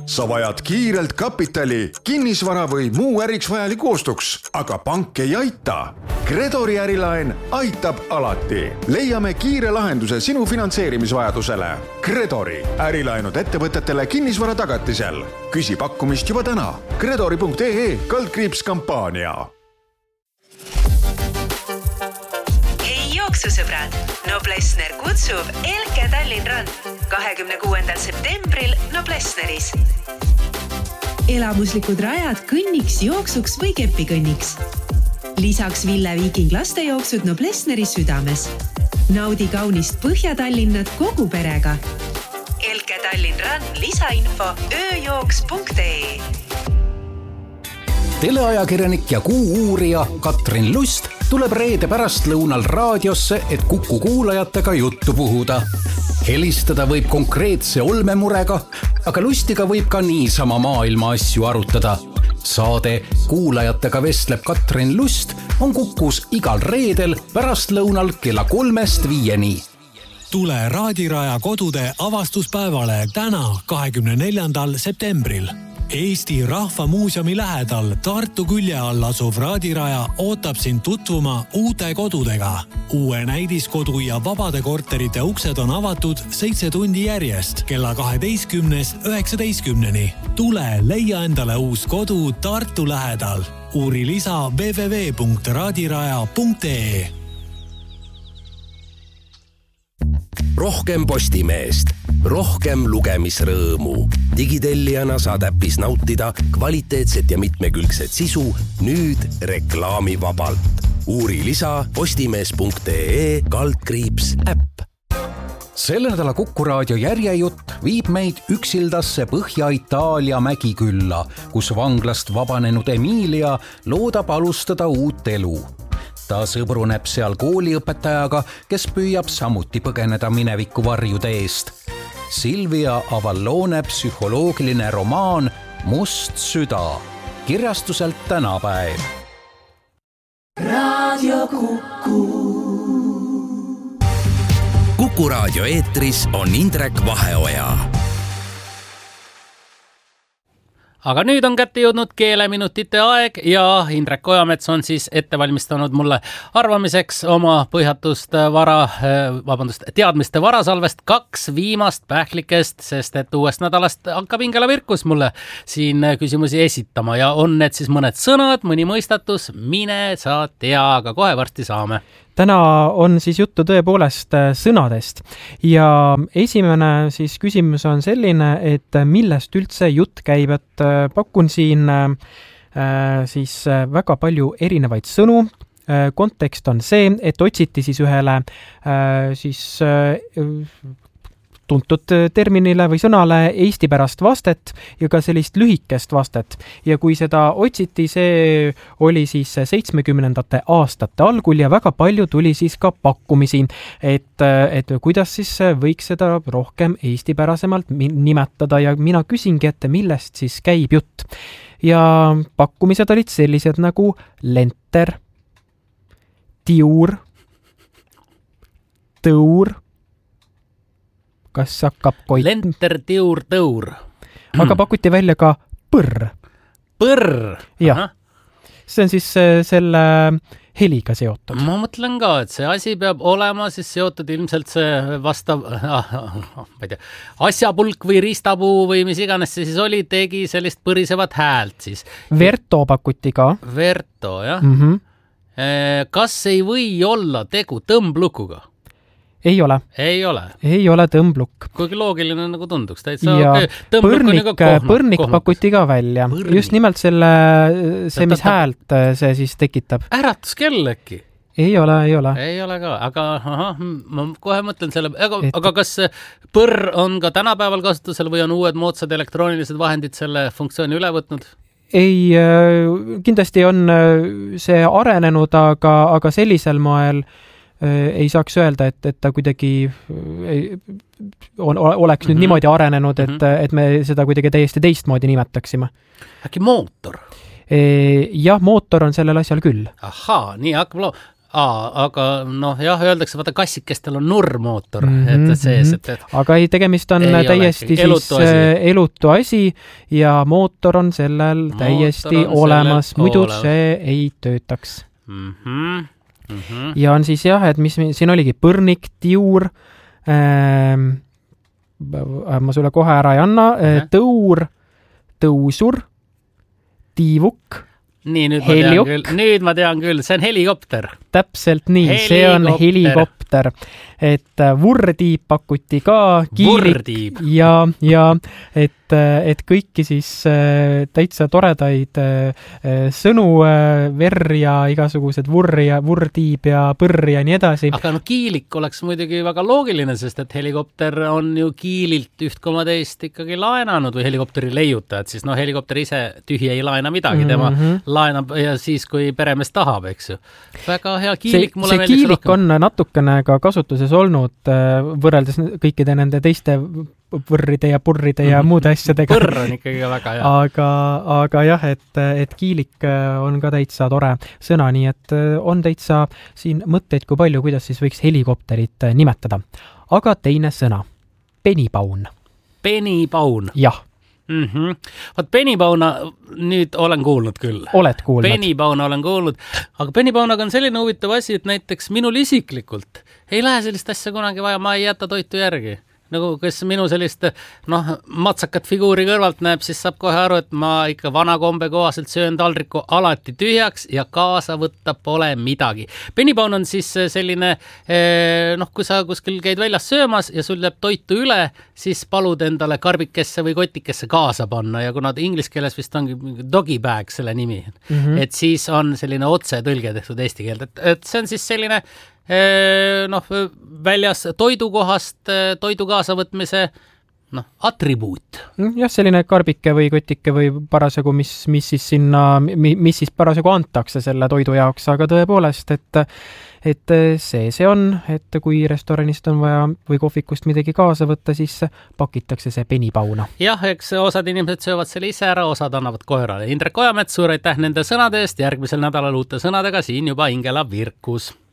Sa vajad kiirelt kapitali, kinnisvara või muu äriks vajaliku ostuks, aga pank ei aita. Credori ärilaen aitab alati. Leiame kiire lahenduse sinu finantseerimisvajadusele. Credori ärilaenud ettevõtetele kinnisvara tagatisel. Küsi pakkumist juba täna. Credori.ee/kampaania. Hei jooksusõbrad, Noblessner kutsub Elke Tallinn Run 26. septembril Noblessneris. Elamuslikud rajad kõnniks, jooksuks või kepikõnniks. Lisaks Ville Viiking lastejooksud Noblessneri südames. Naudi kaunist Põhja-Tallinnat kogu perega. Elke Tallinn Run lisainfo ööjooks.ee. Teleajakirjanik ja kuu-uurija Katrin Lust tuleb reede pärastlõunal raadiosse, et Kuku kuulajatega juttu puhuda. Helistada võib konkreetse olmemurega, aga Lustiga võib ka niisama maailma asju arutada. Saade Kuulajatega vestleb Katrin Lust on Kukus igal reedel pärastlõunal kella 3-5. Tule Raadiraja kodude avastuspäevale täna 24. septembril. Eesti Rahvamuuseumi lähedal Tartu külje all asuv Raadiraja ootab sind tutvuma uute kodudega. Uue näidiskodu ja vabade korterite uksed on avatud 7 tundi järjest kella 12-19. Tule leia endale uus kodu Tartu lähedal. Uuri lisa www.raadiraja.ee. Rohkem Postimeest, rohkem lugemisrõõmu. Digitellijana saad äppis nautida kvaliteetset ja mitmekülgset sisu nüüd reklaamivabalt. Uuri lisa postimees.ee/äpp. Selle nädala Kuku raadio järjejutt viib meid üksildasse Põhja-Itaalia mägikülla, kus vanglast vabanenud Emilia loodab alustada uut elu. Ta sõbruneb seal kooliõpetajaga, kes püüab samuti põgeneda mineviku varjude eest. Silvia Avallone psühholoogiline romaan Must süda. Kirjastuselt Tänapäev. Raadio Kuku. Kuku raadio eetris on Indrek Vaheoja. Aga nüüd on kätte jõudnud keeleminutite aeg ja Indrek Ojamets on siis ette valmistanud mulle arvamiseks oma teadmiste varasalvest 2 viimast pähklikest, sest et uuest nädalast hakkab Ingela Virkus mulle siin küsimusi esitama ja on need siis mõned sõnad, mõni mõistatus, mine sa tea, aga kohe varsti saame. Täna on siis juttu tõepoolest sõnadest ja esimene siis küsimus on selline, et millest üldse jutt käib, et pakun siin siis väga palju erinevaid sõnu. Kontekst on see, et otsiti siis ühele siis tuntud terminile või sõnale eesti pärast vastet ja ka sellist lühikest vastet. Ja kui seda otsiti, see oli siis 70. aastate algul ja väga palju tuli siis ka pakkumisi, et kuidas siis võiks seda rohkem eestipärasemalt nimetada ja mina küsingi, et millest siis käib jutt. Ja pakkumised olid sellised nagu lenter, tiur, tõur, kas hakkab Lenter, tiur, tõur. Aga pakuti välja ka põrr. Põrr? Jah. See on siis selle heliga seotud. Ma mõtlen ka, et see asi peab olema siis seotud ilmselt see vastav ma ei tea, asjapulk või riistapuu või mis iganes see siis oli, tegi sellist põrisevat häält siis. Verto pakuti ka. Verto, jah. Kas ei või olla tegu tõmblukuga? Ei ole. Ei ole. Ei ole tõmbluk. Kuigi loogiline nagu tunduks. Ja põrnik pakuti ka välja. Põrnik. Just nimelt see, mis häält see siis tekitab. Äratuskell äkki? Ei ole. Ei ole ka, aga ma kohe mõtlen selle, aga kas põrr on ka tänapäeval kasutusel või on uued moodsad elektroonilised vahendid selle funktsiooni üle võtnud? Ei, kindlasti on see arenenud, aga sellisel moel ei saaks öelda, et ta kuidagi oleks nüüd niimoodi arenenud, et me seda kuidagi täiesti teistmoodi nimetaksime. Äkki mootor? Jah, mootor on sellel asjal küll. Ahaa, nii hakkab aga noh, jah, öeldakse, vaata kassikestel on nurrmootor, et sees, et aga ei, tegemist on täiesti elutu asi ja mootor on sellel täiesti olemas, muidu see ei töötaks. Ja on siis jah, et mis siin oligi põrnik, tiur, ma sulle kohe ära ei anna, tõur, tõusur, tiivuk, nii, nüüd ma tean küll, see on helikopter. Täpselt nii, see on helikopter. Et vurrtiib pakuti ka, kiilik ja et kõiki siis täitsa toredaid sõnu, verr ja igasugused vurrtiib ja põrr ja nii edasi. Aga no kiilik oleks muidugi väga loogiline, sest et helikopter on ju kiililt 1,2 ikkagi laenanud või helikopteri leiutajad, siis no helikopter ise tühi ei laena midagi, tema laenab ja siis, kui peremees tahab, eks ju. Väga hea kiilik, mulle meeldis kiilik rohkem. On natukene ka kasutuses olnud võrreldes kõikide nende teiste võrride ja purride ja muude asjadega. Põrr on ikkagi väga hea. Aga jah, et kiilik on ka täitsa tore sõna, nii et on täitsa siin mõtteid kui palju, kuidas siis võiks helikopterit nimetada. Aga teine sõna, penipaun. Penipaun? Jah. Vaat penipauna nüüd olen kuulnud küll. Oled kuulnud. Penipauna olen kuulnud, aga penipaunaga on selline huvitav asi, et näiteks minul isiklikult ei lähe sellist asja kunagi vaja, ma ei jäta toitu järgi. Nagu kes minu sellist matsakat figuuri kõrvalt näeb, siis saab kohe aru, et ma ikka vana kombe kohaselt söön taldriku alati tühjaks ja kaasa võtta pole midagi. Penipaun on siis selline, kui sa kuskil käid väljas söömas ja sul jääb toitu üle, siis palud endale karbikesse või kotikesse kaasa panna ja kuna inglise keeles vist ongi doggy bag selle nimi, et siis on selline otse tõlge tehtud eesti keeld, et see on siis selline väljas toidukohast toidu kaasavõtmise atribuut. Jah, selline karbike või kotike või parasjagu, mis siis parasjagu antakse selle toidu jaoks, aga tõepoolest, et see on, et kui restoranist on vaja või kohvikust midagi kaasa võtta, siis pakitakse see penipauna. Jah, eks osad inimesed söövad selle ise ära, osad annavad koerale. Indrek Ojamets, suur aitäh nende sõnade eest, järgmisel nädalal uute sõnadega siin juba Ingela Virkus.